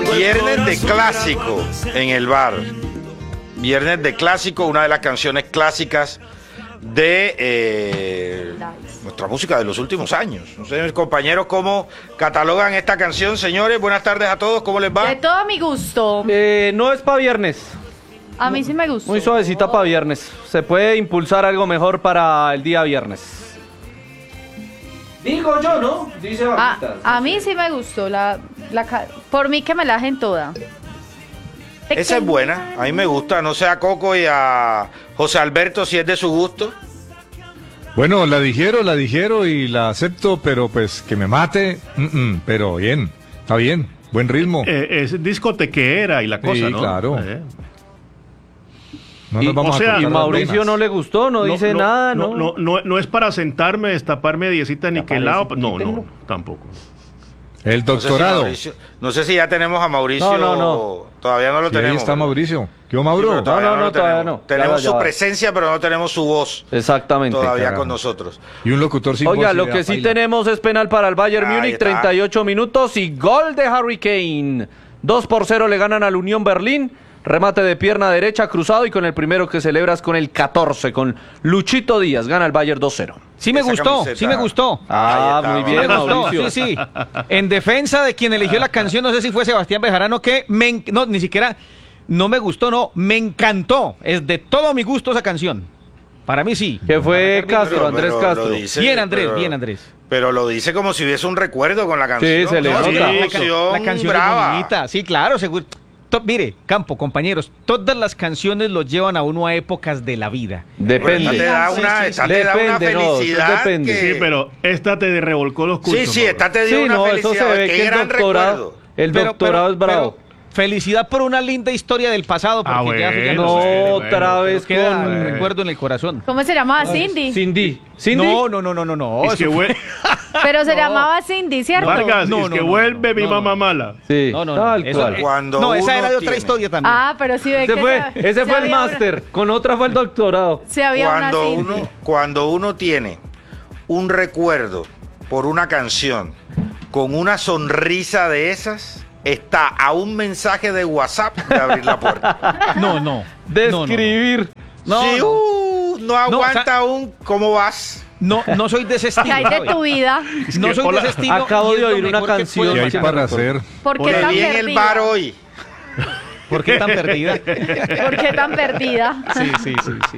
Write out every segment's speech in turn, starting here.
Viernes de clásico en el bar. Viernes de clásico, una de las canciones clásicas de nuestra música de los últimos años. No sé, mis compañeros, ¿cómo catalogan esta canción, señores? Buenas tardes a todos, ¿cómo les va? De todo mi gusto. No es para viernes. A mí sí me gustó. Muy suavecita para viernes. Se puede impulsar algo mejor para el día viernes. Digo yo, ¿no? Dice Barbita. A mí sí me gustó. Por mí que me la dejen toda. Esa es buena, a mí me gusta. No sé a Coco y a José Alberto si es de su gusto. Bueno, la dijeron y la acepto, pero pues que me mate, pero bien, está bien, buen ritmo. Es discotequera y la cosa, sí, ¿no? claro. No nos vamos o sea, a y Mauricio no le gustó, no dice nada, ¿no? No es para sentarme, destaparme diecita ni que lado. No, tampoco. El doctorado. No sé si ya tenemos a Mauricio. No. Todavía no lo tenemos. Ahí está Mauricio. ¿Qué Mauro? Sí, todavía no. Tenemos su presencia, pero no tenemos su voz. Exactamente. Todavía con nosotros. Y un locutor sin voz. Oiga, lo que sí tenemos es penal para el Bayern Múnich, 38 minutos y gol de Harry Kane. 2-0 le ganan al Unión Berlín. Remate de pierna derecha, cruzado, y con el primero que celebras con el 14, con Luchito Díaz, gana el Bayern 2-0. Sí me gustó, sí me gustó. Muy bien, Mauricio. Sí. En defensa de quien eligió la canción, no sé si fue Sebastián Bejarano, que ni siquiera, no me gustó, no, me encantó. Es de todo mi gusto esa canción. Para mí sí. Que fue Castro, Andrés Castro. Bien, Andrés. Pero lo dice como si hubiese un recuerdo con la canción. Sí, se le nota. La canción brava. Es bonita. Sí, claro, seguro. Mire, Campo, compañeros, todas las canciones los llevan a uno a épocas de la vida. Depende. Te da una felicidad. Depende. Sí, pero esta te revolcó los cursos. Sí, esta te dio una felicidad. Eso se ve que el doctorado es bravo. Felicidad por una linda historia del pasado, porque otra vez queda un recuerdo en el corazón. ¿Cómo se llamaba? Cindy. ¿Cindy? No. Es que Pero se llamaba Cindy, ¿cierto? Vargas, vuelve mi mamá mala. Sí, tal cual. Esa era de otra historia también. Pero sí ve ese fue el máster, con otra fue el doctorado. Sí, había una Cindy. Cuando uno tiene un recuerdo por una canción con una sonrisa de esas, está a un mensaje de WhatsApp de abrir la puerta. De escribir. No aguanta aún. ¿Cómo vas? No soy de ese estilo. ¿Qué hay de tu vida? No soy de ese estilo. Acabo de oír una canción. ¿Qué hay para hacer? ¿Por qué tan en perdida? el bar hoy. ¿Por qué tan perdida? ¿Por qué tan perdida? Sí.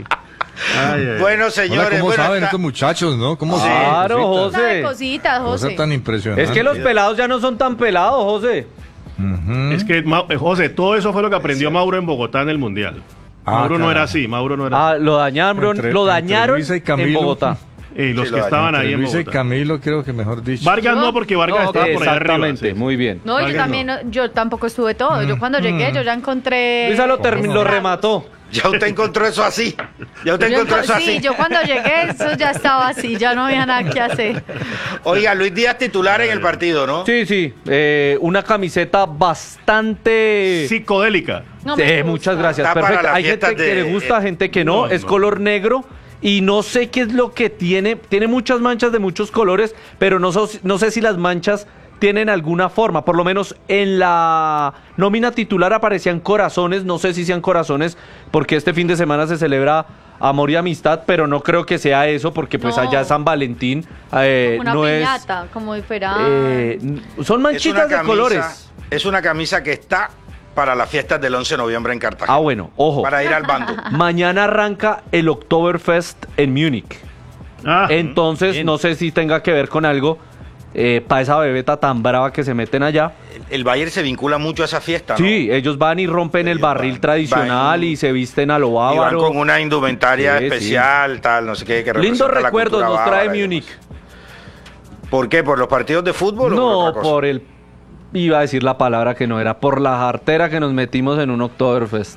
Bueno, señores. ¿Cómo saben estos muchachos, no? ¿Cómo Claro, José. Cositas, José. Cosa tan impresionante. Es que los pelados ya no son tan pelados, José. Es que, José, todo eso fue lo que aprendió Mauro en Bogotá en el Mundial. Mauro no era así. Lo dañaron en Bogotá. Y los que estaban ahí en Luis y Bogotá. Camilo, creo que mejor dicho. Vargas no, porque Vargas estaba por allá arriba. Exactamente, muy bien. No, yo también, yo tampoco estuve todo. Yo cuando llegué, yo ya encontré... Luisa lo remató. Ya usted encontró eso así. Sí, yo cuando llegué, eso ya estaba así. Ya no había nada que hacer. Oiga, Luis Díaz titular en el partido, ¿no? Sí. Una camiseta bastante... psicodélica. Muchas gracias. Está Perfecto. para Hay las gente fiestas que le gusta, gente que no. Es color negro. Y no sé qué es lo que tiene. Tiene muchas manchas de muchos colores, pero no sé si las manchas tienen alguna forma. Por lo menos en la nómina titular aparecían corazones. No sé si sean corazones, porque este fin de semana se celebra Amor y Amistad, pero no creo que sea eso, porque pues allá es San Valentín. Una piñata, como si fuera... son manchitas de colores. Es una camisa que está para las fiestas del 11 de noviembre en Cartagena. Bueno, ojo. Para ir al bando. Mañana arranca el Oktoberfest en Múnich. Entonces, bien. No sé si tenga que ver con algo para esa bebeta tan brava que se meten allá. El Bayern se vincula mucho a esa fiesta, ¿no? Sí, ellos van y rompen el barril tradicional y se visten a lo bávaro. Y van con una indumentaria especial, tal, no sé qué. Que lindos recuerdos nos trae Múnich. ¿Por qué? ¿Por los partidos de fútbol no, o por otra cosa? Iba a decir la palabra que no era, por la jartera que nos metimos en un Oktoberfest.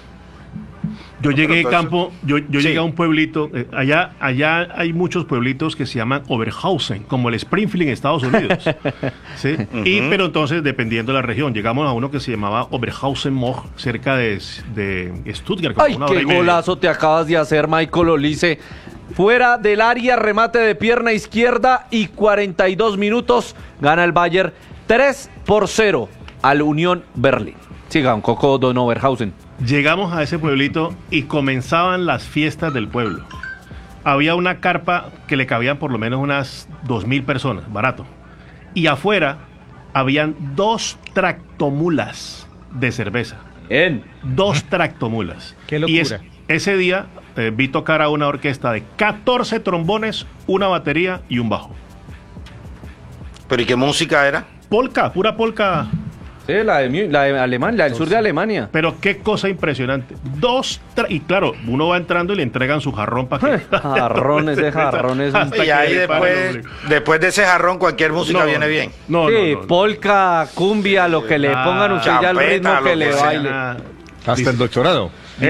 Yo llegué llegué a un pueblito, allá hay muchos pueblitos que se llaman Oberhausen, como el Springfield en Estados Unidos. ¿Sí? Pero entonces, dependiendo de la región, llegamos a uno que se llamaba Oberhausen-Moch, cerca de Stuttgart. ¡Ay, qué golazo te acabas de hacer, Michael Olise! Fuera del área, remate de pierna izquierda y 42 minutos, gana el Bayern 3-0. al Unión Berlín. Siga, un Coco Don Oberhausen. Llegamos a ese pueblito y comenzaban las fiestas del pueblo. Había una carpa que le cabían por lo menos unas 2.000 personas, barato. Y afuera habían 2 tractomulas de cerveza. 2 tractomulas. Qué locura. Y ese día vi tocar a una orquesta de 14 trombones, una batería y un bajo. ¿Pero y qué música era? Polka, pura polka. Sí, la de Alemania, la del sur de Alemania. Pero qué cosa impresionante. Y claro, uno va entrando y le entregan su jarrón para que... Jarrón, ese jarrón es... Y ahí después de ese jarrón cualquier música viene bien. Sí, polka, cumbia, lo que le pongan usted ya el ritmo que le baile. Hasta el doctorado.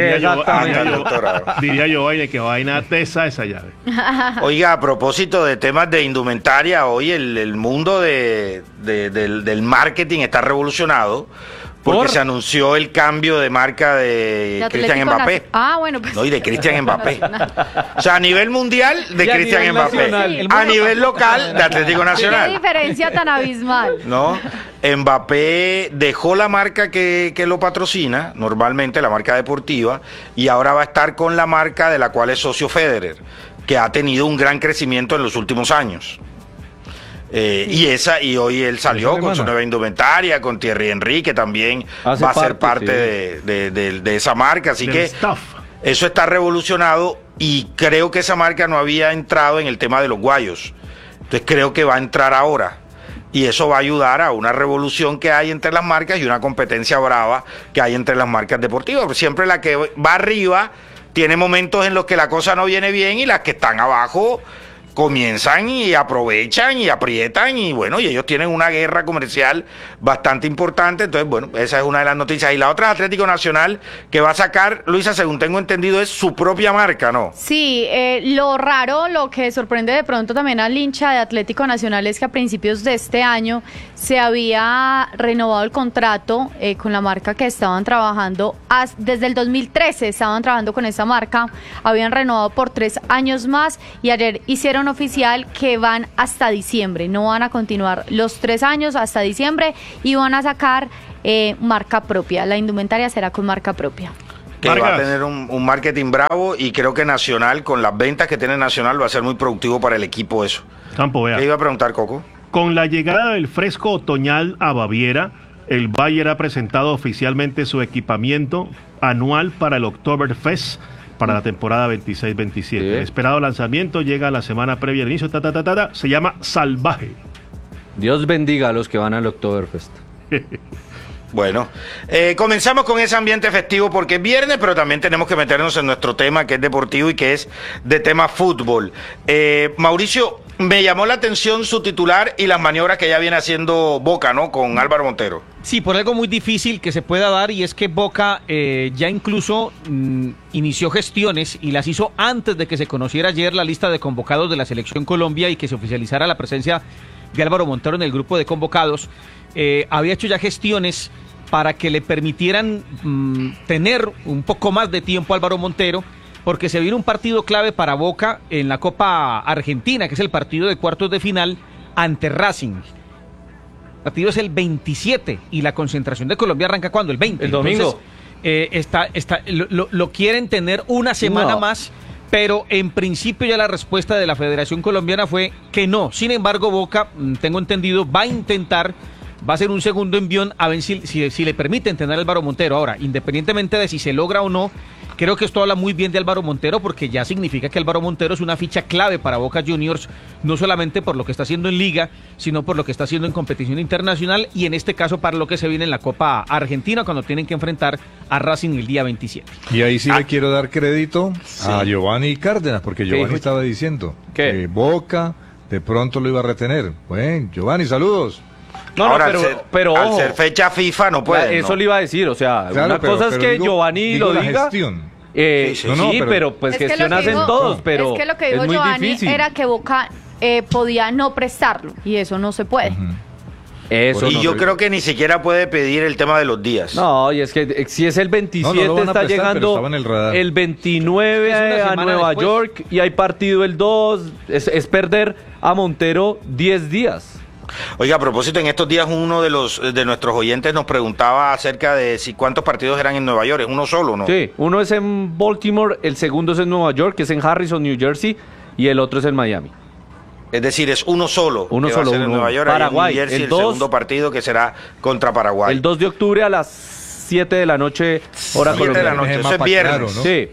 Diría yo, baile, que vaina tesa esa llave. Oiga, a propósito de temas de indumentaria, hoy el mundo del marketing está revolucionado porque se anunció el cambio de marca de Kylian Mbappé. Bueno, pues. No, y de Kylian Mbappé. O sea, a nivel mundial de Kylian Mbappé. Nacional. A nivel local de Atlético Nacional. Qué diferencia tan abismal. ¿No? Mbappé dejó la marca que lo patrocina, normalmente la marca deportiva, y ahora va a estar con la marca de la cual es socio Federer, que ha tenido un gran crecimiento en los últimos años. Y hoy él salió con su nueva indumentaria, con Thierry Henry, que también va a ser parte de esa marca, así que eso está revolucionado y creo que esa marca no había entrado en el tema de los guayos, entonces creo que va a entrar ahora. Y eso va a ayudar a una revolución que hay entre las marcas y una competencia brava que hay entre las marcas deportivas. Siempre la que va arriba tiene momentos en los que la cosa no viene bien y las que están abajo comienzan y aprovechan y aprietan y bueno, y ellos tienen una guerra comercial bastante importante. Entonces, bueno, esa es una de las noticias. Y la otra es Atlético Nacional, que va a sacar, Luisa, según tengo entendido, es su propia marca, ¿no? Sí, lo raro, lo que sorprende de pronto también al hincha de Atlético Nacional es que a principios de este año se había renovado el contrato con la marca que estaban trabajando desde el 2013, estaban trabajando con esa marca, habían renovado por 3 años más y ayer hicieron oficial que van hasta diciembre, no van a continuar los 3 años hasta diciembre y van a sacar marca propia, la indumentaria será con marca propia. Que va a tener un marketing bravo y creo que Nacional, con las ventas que tiene Nacional, va a ser muy productivo para el equipo eso. Campo, vea. ¿Qué iba a preguntar, Coco? Con la llegada del fresco otoñal a Baviera, el Bayern ha presentado oficialmente su equipamiento anual para el Oktoberfest para la temporada 26-27. Sí. El esperado lanzamiento llega la semana previa al inicio, se llama Salvaje. Dios bendiga a los que van al Oktoberfest. Bueno, comenzamos con ese ambiente festivo porque es viernes, pero también tenemos que meternos en nuestro tema que es deportivo y que es de tema fútbol. Mauricio, me llamó la atención su titular y las maniobras que ya viene haciendo Boca, ¿no? Con Álvaro Montero. Sí, por algo muy difícil que se pueda dar y es que Boca ya incluso inició gestiones y las hizo antes de que se conociera ayer la lista de convocados de la Selección Colombia y que se oficializara la presencia de Álvaro Montero en el grupo de convocados. Había hecho ya gestiones para que le permitieran tener un poco más de tiempo a Álvaro Montero, porque se viene un partido clave para Boca en la Copa Argentina, que es el partido de cuartos de final ante Racing. El partido es el 27 y la concentración de Colombia arranca ¿cuándo? El 20. El domingo. Entonces, lo quieren tener una semana más, pero en principio ya la respuesta de la Federación Colombiana fue que no. Sin embargo, Boca, tengo entendido, va a hacer un segundo envión a ver si le permiten tener a Álvaro Montero. Ahora, independientemente de si se logra o no, creo que esto habla muy bien de Álvaro Montero porque ya significa que Álvaro Montero es una ficha clave para Boca Juniors, no solamente por lo que está haciendo en Liga, sino por lo que está haciendo en competición internacional y en este caso para lo que se viene en la Copa Argentina cuando tienen que enfrentar a Racing el día 27. Y ahí sí le quiero dar crédito a Giovanni Cárdenas, porque Giovanni estaba diciendo que Boca de pronto lo iba a retener. Bueno, Giovanni, saludos. No, ahora, pero al ojo, ser fecha FIFA no puede. Eso le iba a decir, o sea, claro, una cosa es que Giovanni lo diga. Pero pues gestión hacen todos, pero es que lo que dijo Giovanni era que Boca podía no prestarlo y eso no se puede. Eso y yo creo que ni siquiera puede pedir el tema de los días. No, y es que si es el 27 está llegando el 29 a Nueva York y hay partido el 2, es perder a Montero 10 días. Oiga, a propósito, en estos días uno de nuestros oyentes nos preguntaba acerca de si cuántos partidos eran en Nueva York. ¿Es uno solo, no? Sí, uno es en Baltimore, el segundo es en Nueva York, que es en Harrison, New Jersey, y el otro es en Miami. Es decir, es uno solo. Uno que solo, va a ser en Nueva York, Paraguay. En New Jersey, el segundo partido que será contra Paraguay. El 2 de octubre a las 7 de la noche, hora colombiana. 7 de la noche, eso es viernes. Claro, ¿no? Sí.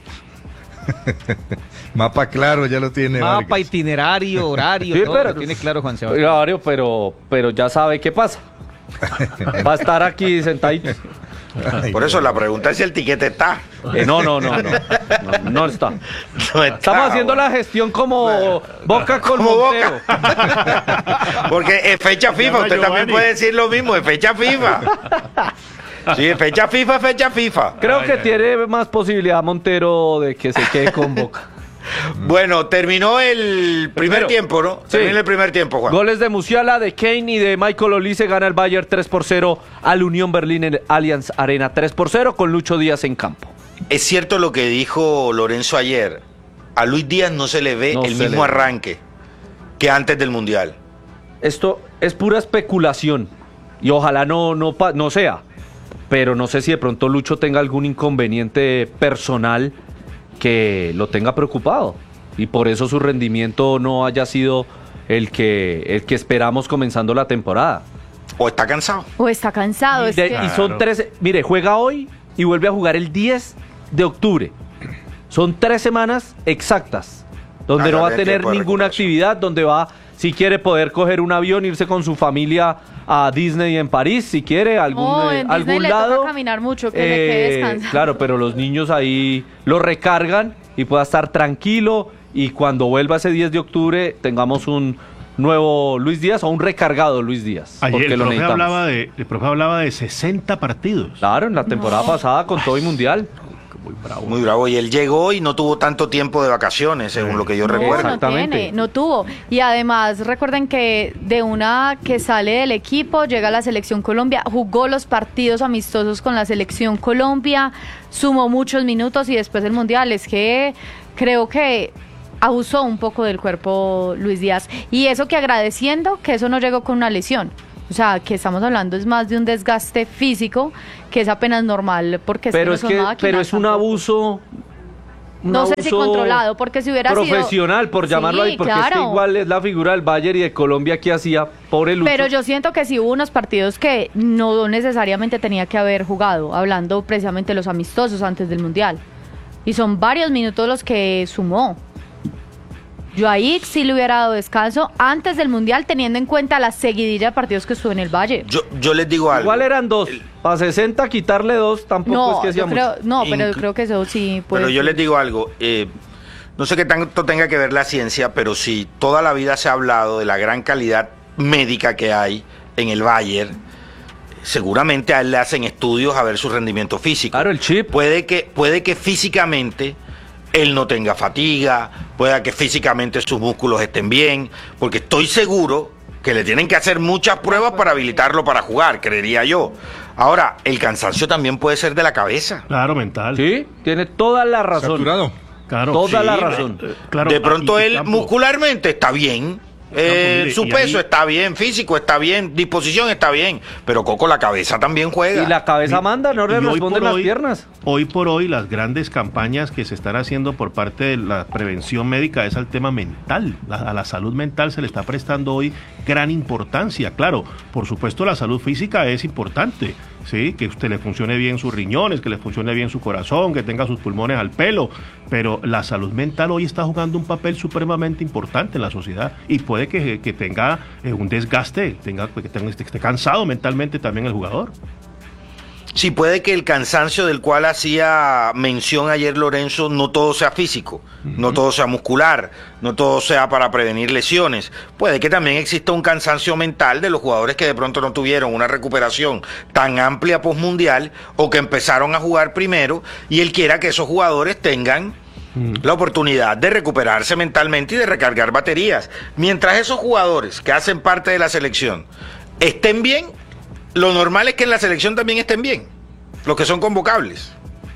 Mapa claro, ya lo tiene. Mapa, Vargas. Itinerario, horario, sí, todo pero, lo tiene claro Juan Sebastián. Horario, pero ya sabe qué pasa. Va a estar aquí sentadito. Por eso la pregunta es si el tiquete está. No está. Estamos haciendo la gestión como Boca con Montero. Porque es fecha FIFA, usted también puede decir lo mismo, es fecha FIFA. Sí, fecha FIFA. Creo que tiene más posibilidad Montero de que se quede con Boca. Bueno, terminó el primer tiempo, ¿no? Sí. Terminó el primer tiempo, Juan. Goles de Musiala, de Kane y de Michael Olise. Gana el Bayern 3-0 al Unión Berlín en el Allianz Arena 3-0 con Lucho Díaz en campo. Es cierto lo que dijo Lorenzo ayer. A Luis Díaz no se le ve el mismo arranque que antes del Mundial. Esto es pura especulación y ojalá no sea. Pero no sé si de pronto Lucho tenga algún inconveniente personal que lo tenga preocupado y por eso su rendimiento no haya sido el que esperamos comenzando la temporada. O está cansado. Y son 13, mire, juega hoy y vuelve a jugar el 10 de octubre. Son 3 semanas exactas donde no va a tener ninguna actividad, donde va, si quiere, poder coger un avión, irse con su familia a Disney en París, si quiere, algún le lado. Toca caminar mucho, que le quede descansado. Claro, pero los niños ahí lo recargan y pueda estar tranquilo y cuando vuelva ese 10 de octubre tengamos un nuevo Luis Díaz o un recargado Luis Díaz. Ayer el profe hablaba de 60 partidos. Claro, en la temporada pasada con todo y mundial. Muy bravo. Y él llegó y no tuvo tanto tiempo de vacaciones, según lo que yo recuerdo. Exactamente. No tuvo. Y además, recuerden que de una que sale del equipo, llega a la Selección Colombia, jugó los partidos amistosos con la Selección Colombia, sumó muchos minutos y después el Mundial. Es que creo que abusó un poco del cuerpo Luis Díaz. Y eso que agradeciendo que eso no llegó con una lesión. O sea, que estamos hablando es más de un desgaste físico que es apenas normal, porque pero es un abuso. No sé si controlado, porque si hubiera profesional, por llamarlo ahí, porque claro. Es que igual es la figura del Bayern y de Colombia que hacía, pobre Lucho. Pero yo siento que sí hubo unos partidos que no necesariamente tenía que haber jugado, hablando precisamente de los amistosos antes del Mundial. Y son varios minutos los que sumó. Yo ahí sí le hubiera dado descanso antes del Mundial, teniendo en cuenta la seguidilla de partidos que estuvo en el Valle. Yo les digo algo. Igual eran 2. Para 60 quitarle 2 tampoco es que sea mucho. Pero yo creo que eso sí puede. Pero yo les digo algo. No sé qué tanto tenga que ver la ciencia, pero sí, toda la vida se ha hablado de la gran calidad médica que hay en el Bayern. Seguramente a él le hacen estudios a ver su rendimiento físico. Claro, el chip. Puede que físicamente él no tenga fatiga, pueda que físicamente sus músculos estén bien, porque estoy seguro que le tienen que hacer muchas pruebas para habilitarlo para jugar, creería yo. Ahora, el cansancio también puede ser de la cabeza. Claro, mental. Sí, tiene toda la razón. Saturado. Claro, toda la razón. Claro, de pronto él muscularmente está bien. Su peso está bien, físico está bien, disposición está bien, pero Coco, la cabeza también juega. Y la cabeza manda, no le responden las piernas. Hoy por hoy las grandes campañas que se están haciendo por parte de la prevención médica es al tema mental. A la salud mental se le está prestando hoy gran importancia. Claro, por supuesto la salud física es importante, ¿sí? Que usted le funcione bien sus riñones, que le funcione bien su corazón, que tenga sus pulmones al pelo, pero la salud mental hoy está jugando un papel supremamente importante en la sociedad y puede que tenga un desgaste, que esté cansado mentalmente también el jugador. Sí, puede que el cansancio del cual hacía mención ayer Lorenzo no todo sea físico, no todo sea muscular, no todo sea para prevenir lesiones. Puede que también exista un cansancio mental de los jugadores que de pronto no tuvieron una recuperación tan amplia postmundial o que empezaron a jugar primero y él quiera que esos jugadores tengan la oportunidad de recuperarse mentalmente y de recargar baterías. Mientras esos jugadores que hacen parte de la selección estén bien, lo normal es que en la selección también estén bien, los que son convocables.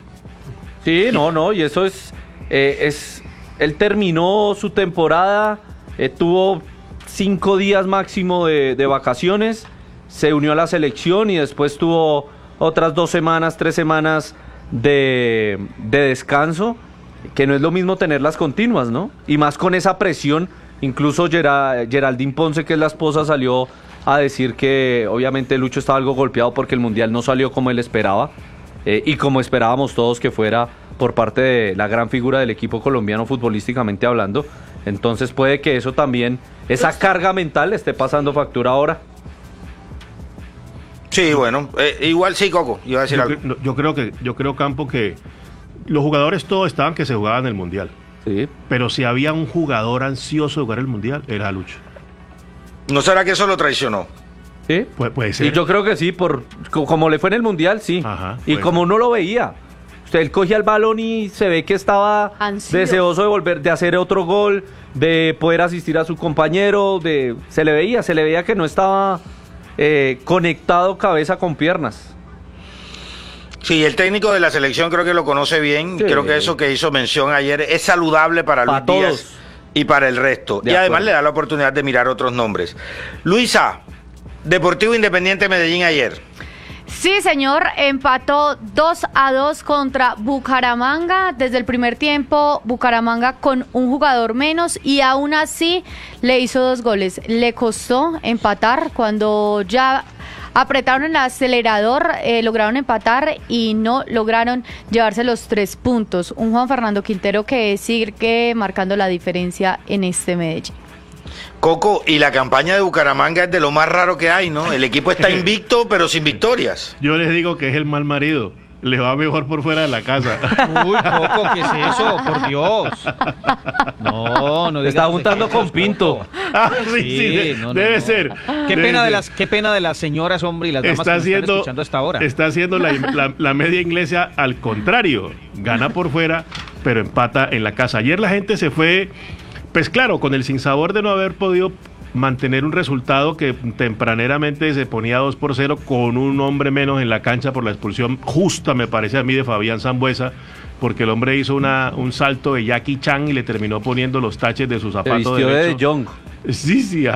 Sí, y eso es él terminó su temporada, tuvo 5 días máximo de vacaciones, se unió a la selección y después tuvo otras 2 semanas, 3 semanas de descanso, que no es lo mismo tenerlas continuas, ¿no? Y más con esa presión, incluso Geraldine Ponce, que es la esposa, salió a decir que obviamente Lucho estaba algo golpeado porque el Mundial no salió como él esperaba, y como esperábamos todos que fuera por parte de la gran figura del equipo colombiano futbolísticamente hablando. Entonces puede que eso también, esa carga mental, esté pasando factura ahora. Sí, bueno, igual sí, Coco, iba a decir algo. Yo creo, Campo, que los jugadores todos estaban que se jugaban el Mundial. Sí. Pero si había un jugador ansioso de jugar el Mundial, era Lucho. ¿No será que eso lo traicionó? Sí, puede ser. Y yo creo que sí, como le fue en el Mundial, sí. Ajá, y como uno lo veía. Él cogía el balón y se ve que estaba deseoso de hacer otro gol, de poder asistir a su compañero, se le veía que no estaba conectado cabeza con piernas. Sí, el técnico de la selección creo que lo conoce bien, sí. Creo que eso que hizo mención ayer es saludable para Luis Díaz y para el resto, y además le da la oportunidad de mirar otros nombres. Luisa, Deportivo Independiente Medellín ayer. Sí, señor, empató 2-2 contra Bucaramanga. Desde el primer tiempo, Bucaramanga con un jugador menos y aún así le hizo 2 goles. Le costó empatar cuando ya apretaron el acelerador, lograron empatar y no lograron llevarse los 3 puntos. Un Juan Fernando Quintero que sigue marcando la diferencia en este Medellín. Coco, y la campaña de Bucaramanga es de lo más raro que hay, ¿no? El equipo está invicto, pero sin victorias. Yo les digo que es el mal marido. Le va mejor por fuera de la casa. Uy, Coco, ¿qué es eso? Por Dios. No te está juntando con Pinto. Sí, debe ser. Qué pena de las señoras, hombre, y las damas que están escuchando hasta ahora. Está haciendo la media inglesa al contrario. Gana por fuera, pero empata en la casa. Ayer la gente se fue... Pues claro, con el sinsabor de no haber podido mantener un resultado que tempraneramente se ponía 2-0 con un hombre menos en la cancha por la expulsión justa, me parece a mí, de Fabián Sambuesa, porque el hombre hizo un salto de Jackie Chan y le terminó poniendo los taches de su zapato derecho. De Jong. Sí,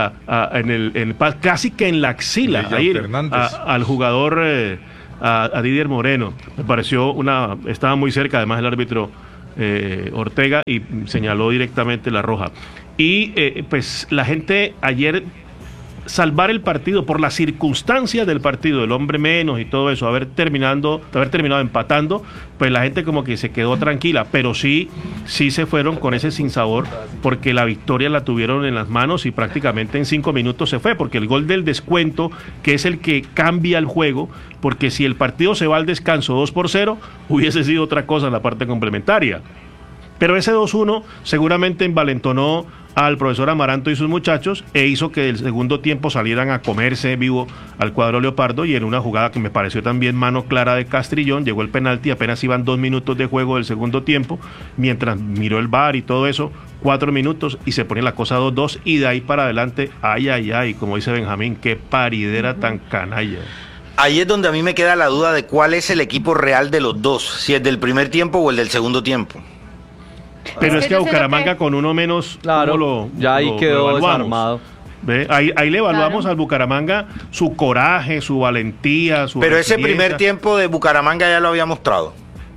casi que en la axila, ahí, al jugador, a Didier Moreno. Me pareció estaba muy cerca, además el árbitro Ortega, y señaló directamente la roja. Y pues la gente ayer, salvar el partido por las circunstancias del partido, el hombre menos y todo eso, haber terminado empatando, pues la gente como que se quedó tranquila, pero sí se fueron con ese sinsabor, porque la victoria la tuvieron en las manos y prácticamente en 5 minutos se fue, porque el gol del descuento, que es el que cambia el juego, porque si el partido se va al descanso 2-0, hubiese sido otra cosa en la parte complementaria. Pero ese 2-1 seguramente envalentonó al profesor Amaranto y sus muchachos e hizo que el segundo tiempo salieran a comerse vivo al cuadro leopardo, y en una jugada que me pareció también mano clara de Castrillón, llegó el penalti, apenas iban 2 minutos de juego del segundo tiempo, mientras miró el VAR y todo eso, 4 minutos y se pone la cosa 2-2, y de ahí para adelante, ay, como dice Benjamín, qué paridera tan canalla. Ahí es donde a mí me queda la duda de cuál es el equipo real de los dos, si es del primer tiempo o el del segundo tiempo. Pero es que a Bucaramanga con uno menos, claro, ya ahí quedó desarmado. Ahí le evaluamos al Bucaramanga su coraje, su valentía, su... Pero ese primer tiempo de Bucaramanga ya lo había mostrado.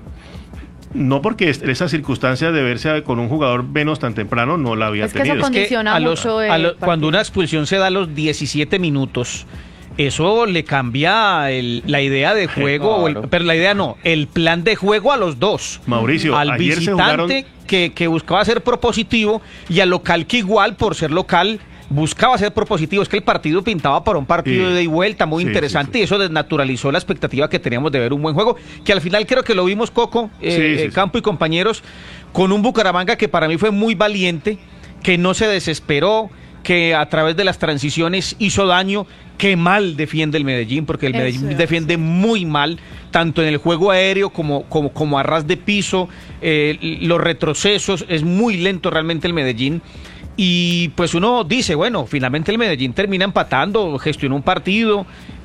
No, porque esa circunstancia de verse con un jugador menos tan temprano no la había tenido. Es que eso condiciona mucho cuando una expulsión se da a los 17 minutos... Eso le cambia la idea de juego, claro. Pero la idea no, el plan de juego a los dos. Mauricio, al ayer visitante que buscaba ser propositivo, y al local que igual, por ser local, buscaba ser propositivo. Es que el partido pintaba para un partido de ida y vuelta muy interesante, y eso desnaturalizó la expectativa que teníamos de ver un buen juego, que al final creo que lo vimos, Coco, Campo y compañeros, con un Bucaramanga que para mí fue muy valiente, que no se desesperó, que a través de las transiciones hizo daño. Qué mal defiende el Medellín, porque el Medellín defiende muy mal, tanto en el juego aéreo como a ras de piso, los retrocesos, es muy lento realmente el Medellín. Y pues uno dice, bueno, finalmente el Medellín termina empatando, gestionó un partido,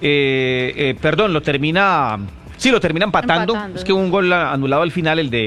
lo termina empatando. Es que hubo un gol anulado al final, el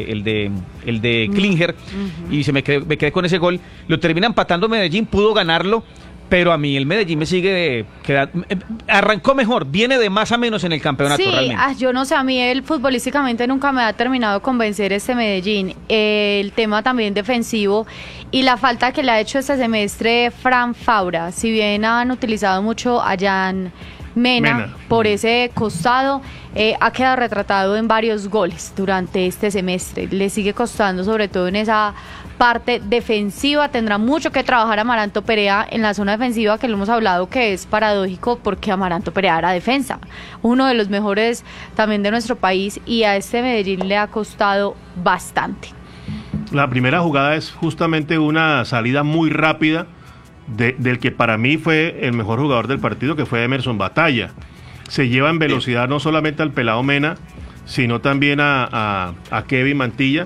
de Klinger, y me quedé con ese gol. Lo termina empatando Medellín, pudo ganarlo, Pero a mí el Medellín me sigue arrancó mejor, viene de más a menos en el campeonato. Sí, realmente. yo no sé, a mí futbolísticamente nunca me ha terminado de convencer este Medellín. El tema también defensivo y la falta que le ha hecho este semestre Fran Fabra. Si bien han utilizado mucho a Jan Mena por ese costado, ha quedado retratado en varios goles durante este semestre. Le sigue costando, sobre todo en esa parte defensiva. Tendrá mucho que trabajar Amaranto Perea en la zona defensiva, que lo hemos hablado, que es paradójico porque Amaranto Perea era defensa, uno de los mejores también de nuestro país, y a este Medellín le ha costado bastante. La primera jugada es justamente una salida muy rápida del que para mí fue el mejor jugador del partido, que fue Emerson Batalla. Se lleva en velocidad no solamente al pelado Mena, sino también a Kevin Mantilla,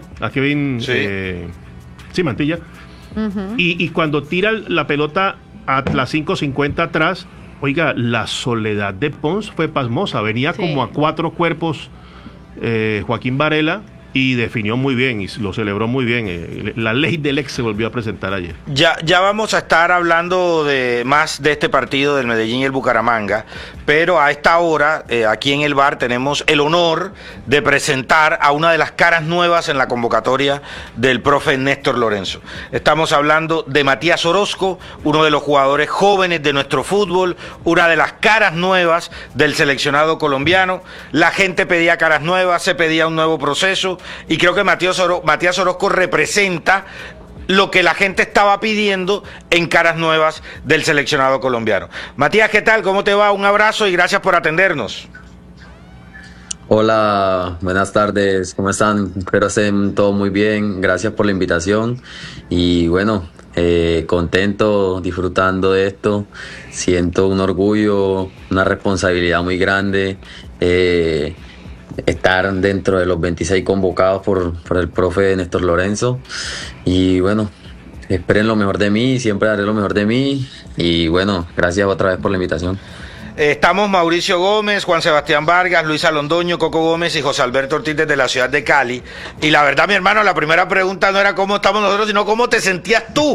Mantilla. Uh-huh. Y cuando tira la pelota a las 5:50 atrás, oiga, la soledad de Pons fue pasmosa. Venía como a 4 cuerpos Joaquín Varela, y definió muy bien y lo celebró muy bien. La ley del ex se volvió a presentar ayer. Ya vamos a estar hablando más de este partido del Medellín y el Bucaramanga, pero a esta hora, aquí en el bar, tenemos el honor de presentar a una de las caras nuevas en la convocatoria del profe Néstor Lorenzo. Estamos hablando de Matías Orozco, uno de los jugadores jóvenes de nuestro fútbol, una de las caras nuevas del seleccionado colombiano. La gente pedía caras nuevas, se pedía un nuevo proceso, y creo que Matías Orozco representa lo que la gente estaba pidiendo en caras nuevas del seleccionado colombiano. Matías, ¿qué tal? ¿Cómo te va? Un abrazo y gracias por atendernos. Hola, buenas tardes, ¿cómo están? Espero estén todo muy bien, gracias por la invitación y bueno, contento, disfrutando de esto, siento un orgullo, una responsabilidad muy grande, estar dentro de los 26 convocados por el profe Néstor Lorenzo y bueno, esperen lo mejor de mí, siempre daré lo mejor de mí y bueno, gracias otra vez por la invitación. Estamos Mauricio Gómez, Juan Sebastián Vargas, Luisa Londoño, Coco Gómez y José Alberto Ortiz desde la ciudad de Cali. Y la verdad, mi hermano, la primera pregunta no era cómo estamos nosotros, sino cómo te sentías tú